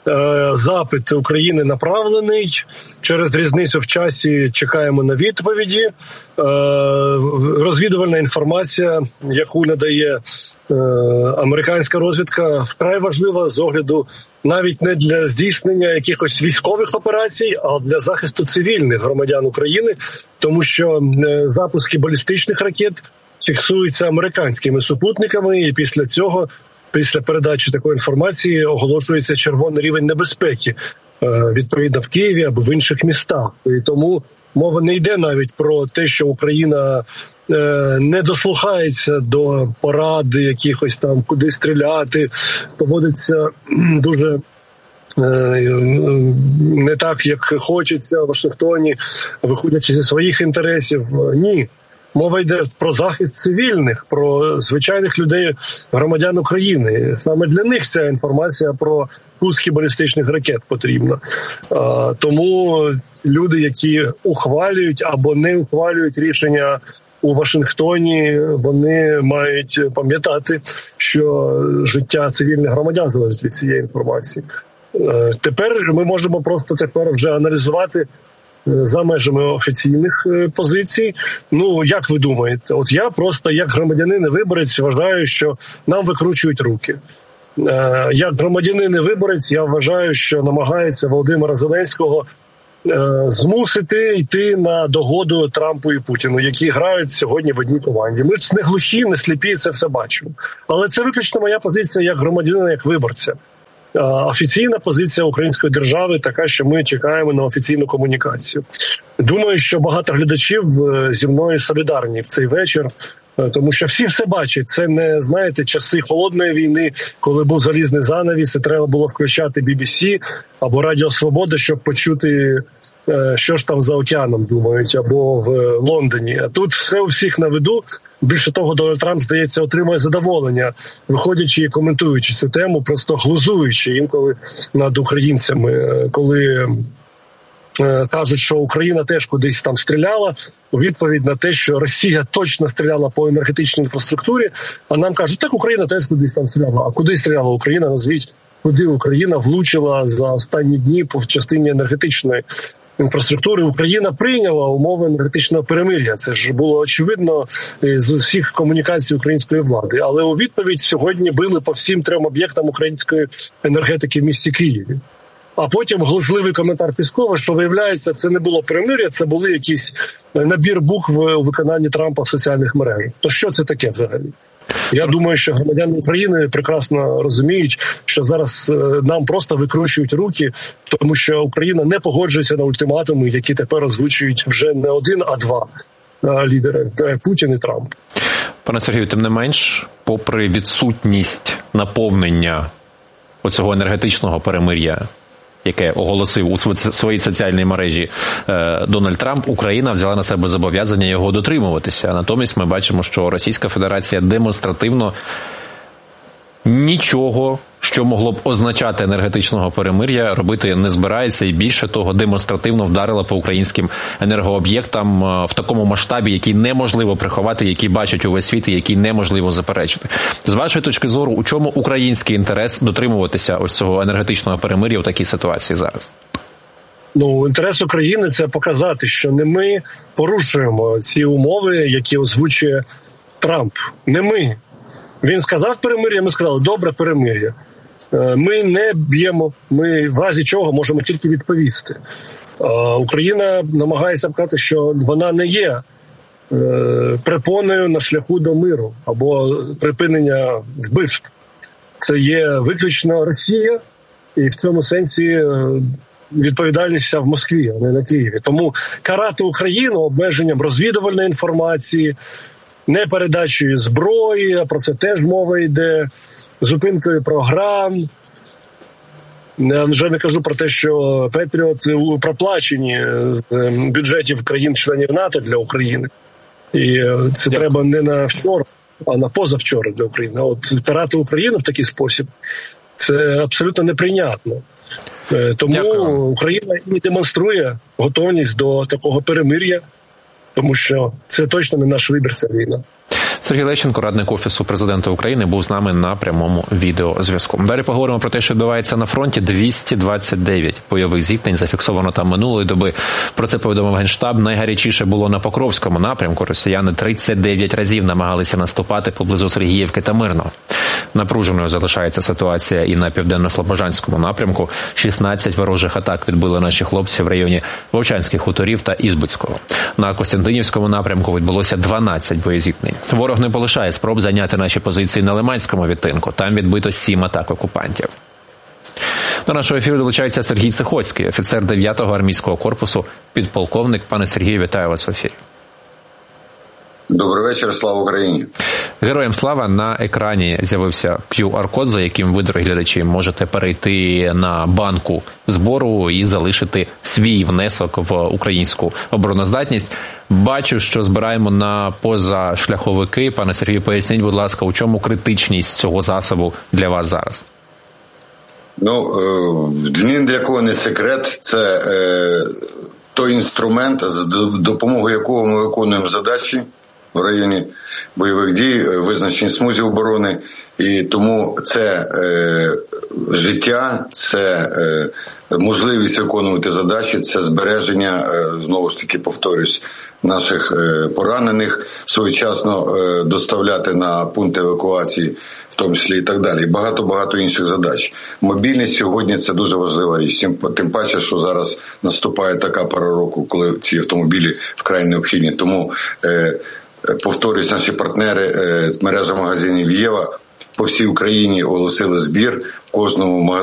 Запит України направлений. Через різницю в часі чекаємо на відповіді. Розвідувальна інформація, яку надає американська розвідка, вкрай важлива з огляду навіть не для здійснення якихось військових операцій, а для захисту цивільних громадян України, тому що запуски балістичних ракет фіксуються американськими супутниками, і після цього, після передачі такої інформації, оголошується червоний рівень небезпеки, відповідно, в Києві або в інших містах. І тому мова не йде навіть про те, що Україна не дослухається до поради якихось там, куди стріляти, поводиться дуже не так, як хочеться в Вашингтоні, виходячи зі своїх інтересів. Ні. Мова йде про захист цивільних, про звичайних людей, громадян України. Саме для них ця інформація про пуски балістичних ракет потрібна. Тому люди, які ухвалюють або не ухвалюють рішення у Вашингтоні, вони мають пам'ятати, що життя цивільних громадян залежить від цієї інформації. Тепер ми можемо просто тепер вже аналізувати за межами офіційних позицій. Ну, як ви думаєте? От я просто, як громадянин і виборець, вважаю, що нам викручують руки. Як громадянин і виборець, я вважаю, що намагається Володимира Зеленського змусити йти на догоду Трампу і Путіну, які грають сьогодні в одній команді. Ми ж не глухі, не сліпі, це все бачимо. Але це виключно моя позиція як громадянина, як виборця. Офіційна позиція української держави така, що ми чекаємо на офіційну комунікацію. Думаю, що багато глядачів зі мною солідарні в цей вечір, тому що всі все бачать. Це не, знаєте, часи холодної війни, коли був залізний занавіс і треба було включати бі бі сі або Радіо Свобода, щоб почути, що ж там за океаном думають, або в Лондоні. А тут все у всіх на виду. Більше того, Дональд Трамп, здається, отримує задоволення, виходячи і коментуючи цю тему, просто глузуючи інколи над українцями, коли е, кажуть, що Україна теж кудись там стріляла, у відповідь на те, що Росія точно стріляла по енергетичній інфраструктурі, а нам кажуть, так Україна теж кудись там стріляла. А куди стріляла Україна? Назвіть, куди Україна влучила за останні дні по частині енергетичної інфраструктури. Україна прийняла умови енергетичного перемир'я. Це ж було очевидно з усіх комунікацій української влади. Але у відповідь сьогодні били по всім трьом об'єктам української енергетики в місті Києві. А потім глузливий коментар Піскова, що, виявляється, це не було перемир'я, це були якісь набір букв у виконанні Трампа в соціальних мережах. То що це таке взагалі? Я думаю, що громадяни України прекрасно розуміють, що зараз нам просто викручують руки, тому що Україна не погоджується на ультиматуми, які тепер озвучують вже не один, а два лідери – Путін і Трамп. Пане Сергію, тим не менш, попри відсутність наповнення оцього енергетичного перемир'я, яке оголосив у своїй соціальній мережі Дональд Трамп, Україна взяла на себе зобов'язання його дотримуватися. Натомість ми бачимо, що Російська Федерація демонстративно нічого, що могло б означати енергетичного перемир'я, робити не збирається, і більше того, демонстративно вдарила по українським енергооб'єктам в такому масштабі, який неможливо приховати, який бачать увесь світ і який неможливо заперечити. З вашої точки зору, у чому український інтерес дотримуватися ось цього енергетичного перемир'я у такій ситуації зараз? Ну, інтерес України – це показати, що не ми порушуємо ці умови, які озвучує Трамп. Не ми. Він сказав перемир'я, ми сказали, добре, перемир'я. Ми не б'ємо, ми в разі чого можемо тільки відповісти. Україна намагається показати, що вона не є препоною на шляху до миру або припинення вбивств. Це є виключно Росія, і в цьому сенсі відповідальність в Москві, а не на Києві. Тому карати Україну обмеженням розвідувальної інформації, не передачею зброї, а про це теж мова йде, зупинкою програм. Я вже не кажу про те, що Петріот проплачені з бюджетів країн-членів НАТО для України. І це Дякую. Треба не на вчора, а на позавчора для України. От карати Україну в такий спосіб – це абсолютно неприйнятно. Тому Дякую. Україна і демонструє готовність до такого перемир'я, тому що це точно не наш вибір, ця війна. Сергій Лещенко, радник Офісу президента України, був з нами на прямому відеозв'язку. Далі поговоримо про те, що відбувається на фронті. двісті двадцять дев'ять бойових зіткнень зафіксовано там минулої доби. Про це повідомив Генштаб. Найгарячіше було на Покровському напрямку. Росіяни тридцять дев'ять разів намагалися наступати поблизу Сергіївки та Мирного. Напруженою залишається ситуація і на південно-слобожанському напрямку. шістнадцять ворожих атак відбили наші хлопці в районі Вовчанських хуторів та Ізбицького. На Костянтинівському напрямку відбулося дванадцять боєзіткнень. Ворог не полишає спроб зайняти наші позиції на Лиманському відтинку. Там відбито сім атак окупантів. До нашого ефіру долучається Сергій Цихоцький, офіцер дев'ятого армійського корпусу, підполковник. Пане Сергію, вітаю вас в ефірі. Добрий вечір, слава Україні. Героям слава. На екрані з'явився кью ар-код, за яким ви, дорогі глядачі, можете перейти на банку збору і залишити свій внесок в українську обороноздатність. Бачу, що збираємо на позашляховики. Пане Сергію, поясніть, будь ласка, у чому критичність цього засобу для вас зараз? Ну, ні для кого не секрет. Це е, той інструмент, з допомогою якого ми виконуємо задачі в районі бойових дій, визначені смузі оборони, і тому це е, життя, це е, можливість виконувати задачі, це збереження, е, знову ж таки повторюсь, наших е, поранених, своєчасно е, доставляти на пункти евакуації, в тому числі і так далі. І багато-багато інших задач. Мобільність сьогодні – це дуже важлива річ. Тим, тим паче, що зараз наступає така пора року, коли ці автомобілі вкрай необхідні. Тому е, повторюсь, наші партнери, мережа магазинів «Єва» по всій Україні оголосили збір. В кожному магазині